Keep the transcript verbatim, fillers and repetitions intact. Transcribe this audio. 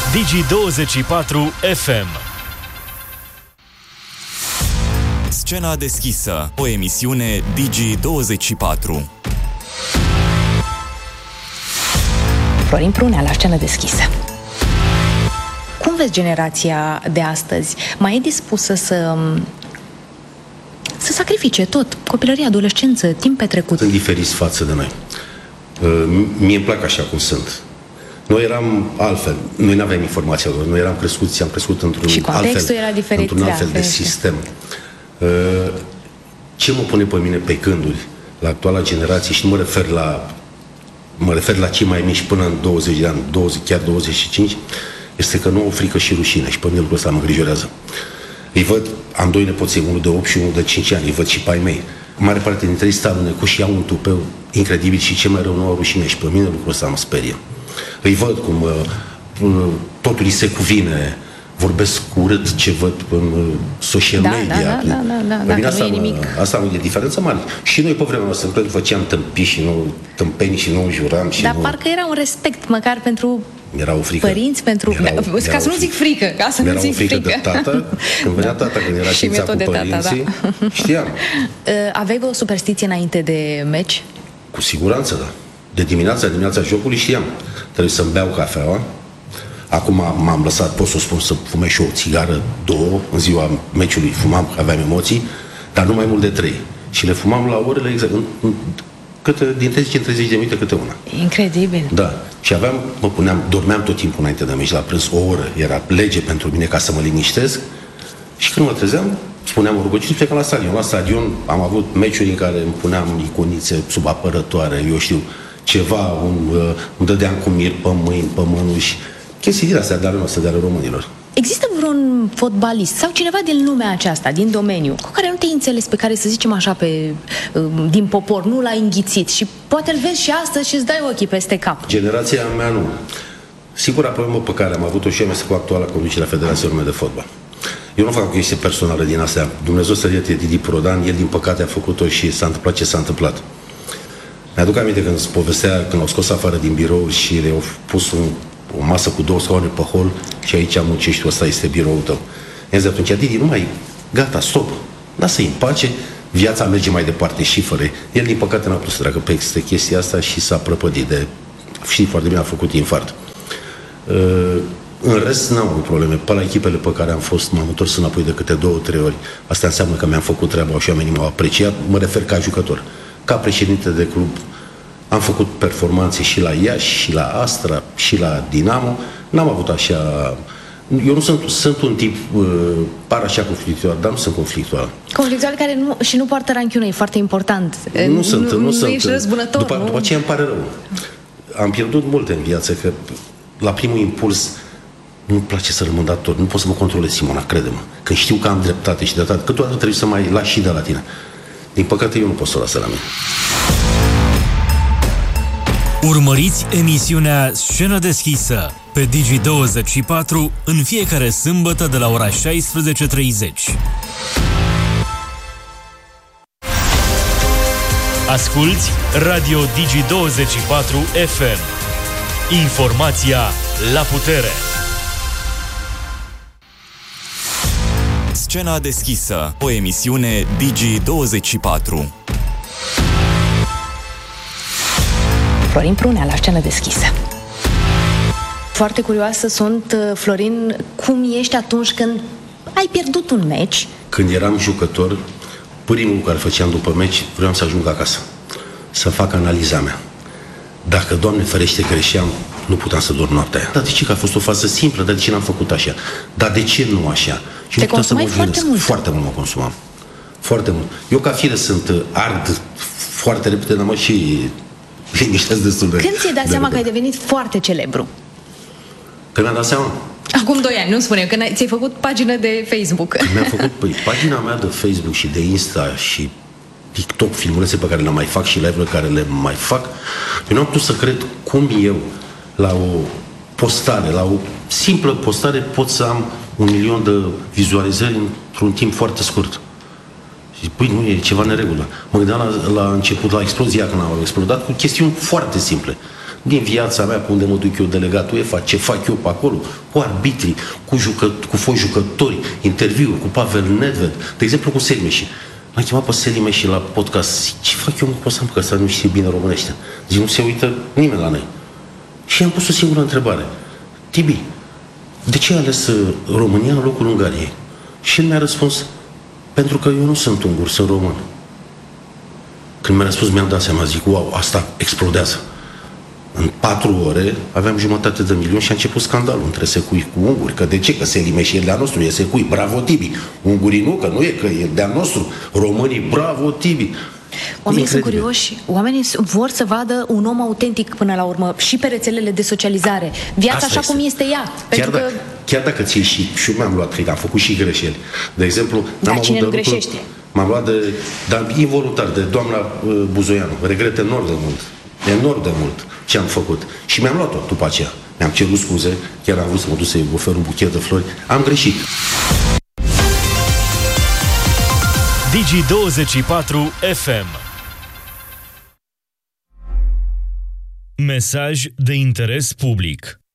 Digi douăzeci și patru F M. Scena deschisă, o emisiune Digi douăzeci și patru. Florin Prunea la Scenă deschisă. Cum vezi generația de astăzi? Mai e dispusă să să sacrifice tot? Copilărie, adolescență, timp petrecut? Sunt diferiți față de noi. Mie îmi plac așa cum sunt. Noi eram altfel. Noi nu aveam informația lor. Noi eram crescuți, am crescut într-un și contextul altfel, era diferit, într-un altfel da, de sistem. Ce mă pune pe mine pe gânduri la actuala generație, și nu mă refer la mă refer la cei mai mici până în douăzeci de ani, douăzeci, chiar douăzeci și cinci, este că nu au frică și rușine, și pe mine lucrul ăsta mă îngrijorează. Îi văd, am doi nepoței, unul de opt și unul de cinci ani, îi văd și pe ai mei. Mare parte dintre ei stau alunecuși și iau un tupeu incredibil și ce mai rău nu au rușine, și pe mine lucrul ăsta mă sperie. Îi văd cum uh, totul îi se cuvine, vorbesc urât ce văd în social da, media. Da, da, da, da, da, asta, nu e nimic. Asta e diferența mare. Și noi pe vremea noastră, când făceam tâmpii și nu tâmpeni și nu juram și Dar nu... parcă era un respect, măcar pentru era o frică. Părinți, pentru... Era o, ca să nu zic frică, ca să nu zic frică. Era o frică de tată, când venea tata, când era știința cu părinții, tata, da. Știam. Aveai o superstiție înainte de meci? Cu siguranță, da. De dimineața, dimineața jocului știam. Trebuie să-mi beau cafeaua. Acum m-am lăsat, pot să spun, să fumez și o țigară, două, în ziua meciului fumam, aveam emoții, dar nu mai mult de trei. Și le fumam la orele exact, în, în, câte, din treizeci în treizeci de minute câte una. Incredibil. Da. Și aveam, mă puneam, dormeam tot timpul înainte de meci, la prânz, o oră, era lege pentru mine ca să mă liniștesc. Și când mă trezeam, spuneam o rugăciune, plecam la stadion. La stadion am avut meciuri în care îmi puneam iconițe sub apărătoare, eu știu, ceva, un, uh, îmi dădeam cu mir pe mâini, pe mânuși, chestii din astea de ale noastre, de ale românilor. Există vreun fotbalist sau cineva din lumea aceasta, din domeniu, cu care nu te-ai înțeles, pe care, să zicem așa, pe, din popor, nu l-ai înghițit și poate îl vezi și astăzi și îți dai ochii peste cap? Generația mea nu. Singura problemă pe care am avut-o și eu este cu actuala conducere a Federației Române de Fotbal. Eu nu fac o chestie personală din astea. Dumnezeu să ierte Didi Prodan, el din păcate a făcut-o și s-a întâmplat ce s-a întâmplat. Mi-aduc aminte când îți povestea, când l-au scos afară din birou și le-au pus un, o masă cu două scaune pe hol și aici muncești, ăsta este biroul tău. I-am zis atunci, Didi, nu mai, gata, stop, lasă-i în pace, viața merge mai departe și fără. El, din păcate, n-a putut să treacă pe este chestia asta și s-a prăpădit de, știi foarte bine, a făcut infart. Uh, în rest, n-am avut probleme. Pe la echipele pe care am fost, m-am întors înapoi de câte două, trei ori. Asta înseamnă că mi-am făcut treaba și oamenii m-au apreciat. Mă refer ca jucător. Ca președinte de club, am făcut performanțe și la Iași, și la Astra, și la Dinamo. N-am avut așa... Eu nu sunt, sunt un tip, uh, par așa conflictual, dar nu sunt conflictual. Conflictual care nu, și nu poartă ranchiună, e foarte important. Nu, nu sunt, nu, nu, nu sunt. Ești răzbunător, după, nu? După aceea îmi pare rău. Am pierdut multe în viață, că la primul impuls nu-mi place să rămân dator. Nu pot să mă controlez, Simona, crede-mă. Când știu că am dreptate și dreptate, câteodată trebuie să mai lași și de la tine. Din păcate, eu nu pot să o las la mine. Urmăriți emisiunea Scenă deschisă pe Digi douăzeci și patru în fiecare sâmbătă de la ora șaisprezece treizeci. Asculți Radio Digi douăzeci și patru F M. Informația la putere. Scena deschisă, o emisiune Digi douăzeci și patru. Florin Prunea la Scenă deschisă. Foarte curioasă sunt, Florin, cum ești atunci când ai pierdut un meci? Când eram jucător, primul lucru care făceam după meci, vreau să ajung acasă, să fac analiza mea. Dacă, Doamne ferește, greșeam, nu puteam să dorm noaptea aia. Dar de ce? Că a fost o fază simplă, dar de ce n-am făcut așa? Dar de ce nu așa? Și te nu puteam să mă foarte mult? Foarte mult mă consumam. Foarte mult. Eu, ca fire, sunt ard foarte repede, dar mă și liniștesc destul de... Când ți-ai dat de seama repede. că ai devenit foarte celebru? Când mi-am dat seama? Acum doi ani, nu spune, când ai, ți-ai făcut pagină de Facebook. Când mi-am făcut, păi, pagina mea de Facebook și de Insta și TikTok, filmulețe pe care le mai fac și live-uri care le mai fac, eu nu am putut să cred cum eu, la o postare, la o simplă postare, pot să am un milion de vizualizări într-un timp foarte scurt. Și păi, nu, e ceva neregulă. Mă gândeam la, la început, la explozia când au explodat, cu chestiuni foarte simple. din viața mea, pe unde mă duc eu delegat UEFA, ce fac eu pe acolo, cu arbitrii, cu, jucă, cu foști jucători, interviuri cu Pavel Nedved, de exemplu cu Selimeși. L-am chemat pe Selimeși la podcast. Zic, ce fac eu cu ăsta, că ăsta nu știe bine românește. Zic, nu se uită nimeni la noi. Și am pus o singură întrebare. Tibi, de ce ai ales România în locul Ungariei? Și el mi-a răspuns, pentru că eu nu sunt ungur, sunt român. Când mi-a răspuns, mi-am dat seama, zic, wow, asta explodează. În patru ore aveam jumătate de milion și a început scandalul între secui cu unguri. Că de ce? Că Selimeși e de-a nostru, e secui, bravo Tibi. Ungurii nu, că nu e, că e de-a nostru. Românii, bravo Tibi. Oamenii sunt curioși, oamenii vor să vadă un om autentic până la urmă și pe rețelele de socializare. Viața asta așa este. Cum este ea. Chiar, pentru da, că... chiar dacă ți-e și, și eu mi-am luat, cred că am făcut și greșeli. De exemplu, Dar am cine avut nu de greșește? Lucru, m-am luat de, dar involuntar, de doamna uh, Buzoianu. Regret enorm de mult. Enorm de mult ce am făcut. Și mi-am luat-o după aceea. Mi-am cerut scuze, chiar am vrut să mă duc să-i ofer un buchet de flori. Am greșit. Digi douăzeci și patru F M. Mesaj de interes public.